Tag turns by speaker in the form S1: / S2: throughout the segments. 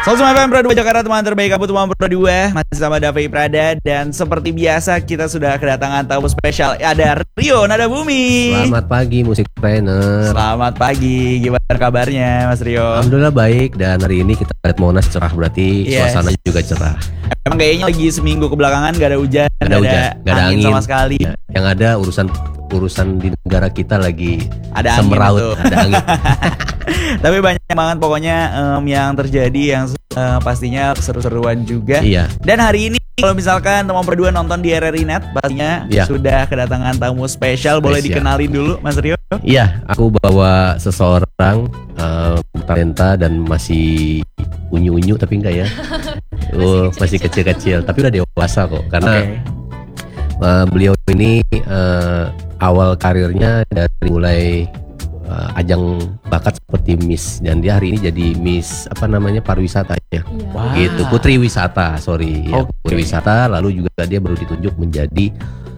S1: 105 FM Pro 2 Jakarta, teman terbaik kamu teman Pro 2. Masih sama Davi Prada. Dan seperti biasa kita sudah kedatangan tamu spesial. Ada Rio Nada Bumi.
S2: Selamat pagi musik trainer.
S1: Selamat pagi, gimana kabarnya Mas Rio?
S2: Alhamdulillah baik. Dan hari ini kita lihat Monas cerah, berarti suasana juga cerah.
S1: Emang kayaknya lagi seminggu kebelakangan gak ada hujan,
S2: gak ada angin
S1: sama sekali
S2: ya. Yang ada urusan di negara kita lagi
S1: ada
S2: semeraut, ada angin.
S1: Tapi banyak banget pokoknya yang terjadi yang pastinya seru-seruan juga.
S2: Iya.
S1: Dan hari ini kalau misalkan teman berdua nonton di RRI Net, pastinya sudah kedatangan tamu spesial. Boleh dikenalin dulu Mas Rio?
S2: Iya, aku bawa seseorang talenta dan masih unyu-unyu tapi enggak ya. masih kecil-kecil tapi udah dewasa kok. Karena beliau ini awal karirnya dari mulai ajang bakat seperti Miss, dan dia hari ini jadi Miss pariwisata ya.
S1: Wow.
S2: Gitu, Putri Wisata, Putri Wisata. Lalu juga dia baru ditunjuk menjadi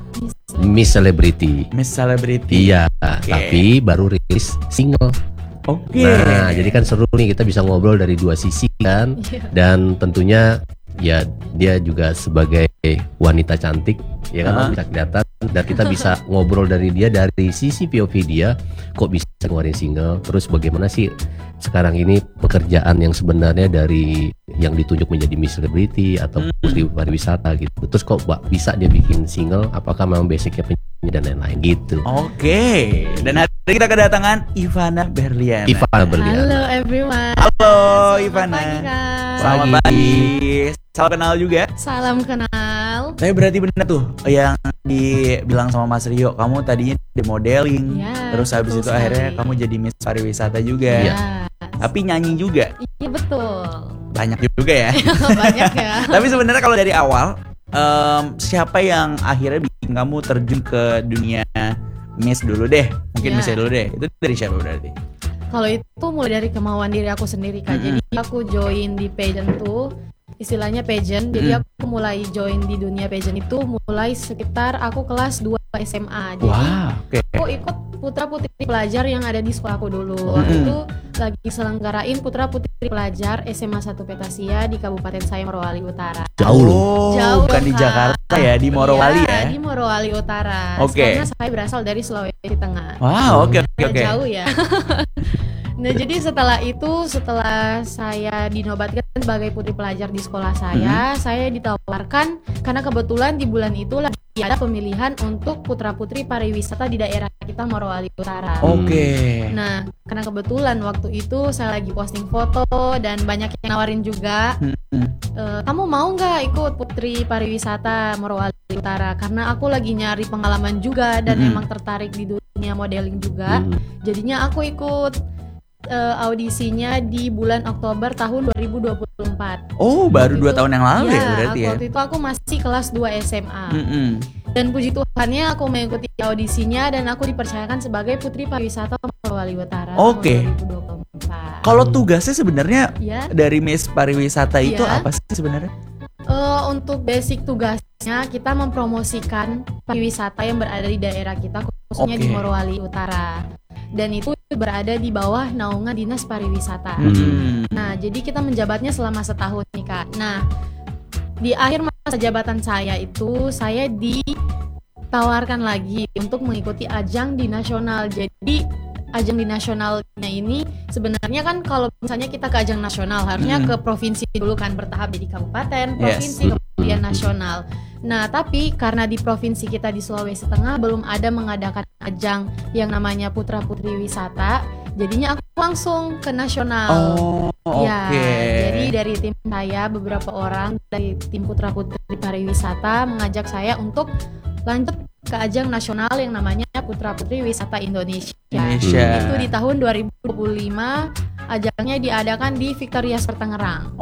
S2: Miss Celebrity.
S1: Miss Celebrity.
S2: Iya, tapi baru rilis single. Nah, jadi kan seru nih, kita bisa ngobrol dari dua sisi kan. Dan tentunya ya dia juga sebagai wanita cantik ya kan, bisa kelihatan, dan kita bisa ngobrol dari dia dari sisi POV dia kok bisa ngeluarin single, terus bagaimana sih sekarang ini pekerjaan yang sebenarnya dari yang ditunjuk menjadi Miss Celebrity atau Putri Pariwisata gitu, terus kok bisa dia bikin single, apakah memang basicnya penyanyi dan lain-lain gitu.
S1: Dan hari ini kita kedatangan Ivana Berliana.
S3: Halo everyone.
S1: Halo Ivana.
S3: Selamat
S1: pagi. Salam kenal juga.
S3: Salam kenal.
S1: Tapi berarti benar tuh yang dibilang sama Mas Rio, kamu tadinya di modeling, terus habis itu akhirnya kamu jadi Miss Pariwisata juga. Tapi nyanyi juga.
S3: Iya betul.
S1: Banyak juga ya.
S3: Banyak ya.
S1: Tapi sebenarnya kalau dari awal siapa yang akhirnya bikin kamu terjun ke dunia Miss dulu deh? Mungkin Miss dulu deh. Itu dari siapa berarti?
S3: Kalau itu mulai dari kemauan diri aku sendiri Kak. Jadi aku join di pageant tuh, istilahnya pageant. Jadi aku mulai join di dunia pageant itu mulai sekitar aku kelas 2 SMA. Jadi aku ikut putra putri pelajar yang ada di sekolahku dulu. Waktu itu lagi selenggarain putra putri pelajar SMA 1 Petasia di Kabupaten saya Morowali Utara.
S1: Jauh bukan
S3: Kak.
S1: Di Jakarta ya, di Morowali ya.
S3: Di Morowali Utara.
S1: Karena
S3: saya berasal dari Sulawesi Tengah.
S1: Wow, oke.
S3: Jauh ya. Nah, jadi setelah saya dinobatkan sebagai putri pelajar di sekolah saya ditawarkan karena kebetulan di bulan itu lagi ada pemilihan untuk putra-putri pariwisata di daerah kita Morowali Utara. Nah, karena kebetulan waktu itu saya lagi posting foto dan banyak yang nawarin juga. Kamu mau nggak ikut putri pariwisata Morowali Utara? Karena aku lagi nyari pengalaman juga dan emang tertarik di dunia modeling juga. Jadinya aku ikut audisinya di bulan Oktober tahun 2024.
S1: Baru 2 tahun yang lalu ya berarti ya.
S3: Waktu itu aku masih kelas 2 SMA. Dan puji Tuhannya aku mengikuti audisinya dan aku dipercayakan sebagai Putri Pariwisata Morowali Utara tahun 2024.
S1: Kalau tugasnya sebenarnya dari Miss Pariwisata itu apa sih sebenarnya?
S3: Untuk basic tugasnya kita mempromosikan pariwisata yang berada di daerah kita, khususnya di Morowali Utara. Dan itu berada di bawah naungan Dinas Pariwisata. Nah, jadi kita menjabatnya selama setahun nih Kak. Nah, di akhir masa jabatan saya itu, saya ditawarkan lagi untuk mengikuti ajang di nasional. Jadi ajang di nasionalnya ini sebenarnya kan kalau misalnya kita ke ajang nasional harusnya ke provinsi dulu kan, bertahap jadi kabupaten, provinsi, kemudian nasional. Nah, tapi karena di provinsi kita di Sulawesi Tengah belum ada mengadakan ajang yang namanya Putra Putri Wisata, jadinya aku langsung ke nasional. Jadi dari tim saya beberapa orang dari tim Putra Putri Pariwisata mengajak saya untuk lanjut ke ajang nasional yang namanya Putra Putri Wisata Indonesia. Itu di tahun 2025, ajangnya diadakan di Victoria Sport Tangerang.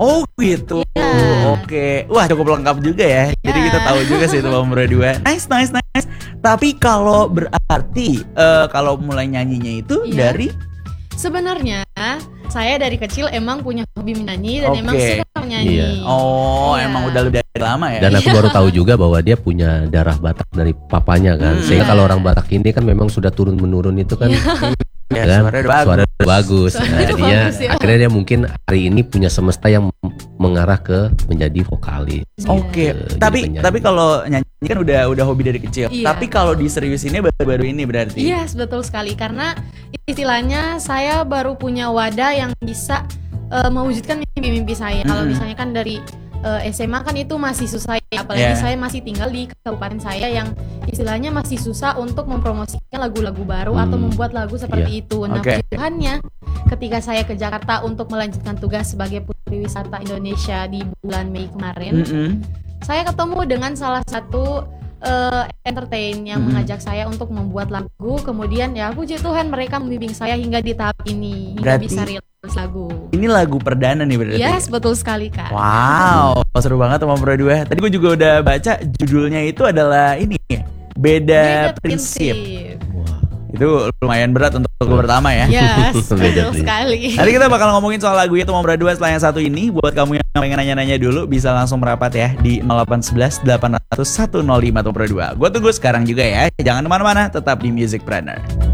S1: Wah, cukup lengkap juga ya. Jadi kita tahu juga sih itu berdua. Nice. Tapi kalau berarti kalau mulai nyanyinya itu dari
S3: sebenarnya saya dari kecil emang punya hobi menyanyi dan emang suka menyanyi.
S1: Emang udah dari lama ya.
S2: Dan aku baru tahu juga bahwa dia punya darah Batak dari papanya kan. Sehingga kalau orang Batak ini kan memang sudah turun menurun itu kan
S1: Ya,
S2: kan?
S1: suara
S2: udah bagus. Nah, akhirnya dia mungkin hari ini punya semesta yang mengarah ke menjadi vokalis.
S1: Oke. Tapi kalau nyanyi kan udah hobi dari kecil.
S3: Iya.
S1: Tapi kalau diseriusinnya baru-baru ini berarti.
S3: Iya, betul sekali. Karena istilahnya saya baru punya wadah yang bisa mewujudkan mimpi-mimpi saya. Kalau misalnya kan dari SMA kan itu masih susah ya, apalagi saya masih tinggal di kabupaten saya yang istilahnya masih susah untuk mempromosikan lagu-lagu baru atau membuat lagu seperti itu. Nah, pilihannya ketika saya ke Jakarta untuk melanjutkan tugas sebagai Putri Wisata Indonesia di bulan Mei kemarin, saya ketemu dengan salah satu entertain yang mengajak saya untuk membuat lagu. Kemudian ya puji Tuhan mereka membimbing saya hingga di tahap ini, hingga bisa rilis lagu.
S1: Ini lagu perdana nih berarti?
S3: Yes, betul sekali Kak.
S1: Wow, seru banget sama Bro 2. Tadi gue juga udah baca judulnya itu adalah ini, Beda Prinsip. Wow. Itu lumayan berat untuk lagu pertama ya.
S3: Yes, betul sekali.
S1: Nanti kita bakal ngomongin soal lagu itu sama Bro 2 setelah yang satu ini. Buat kamu yang pengen nanya-nanya dulu bisa langsung merapat ya di 0811 800 105 tuh Bro 2. Gue tunggu sekarang juga ya. Jangan kemana-mana, tetap di Musicpreneur.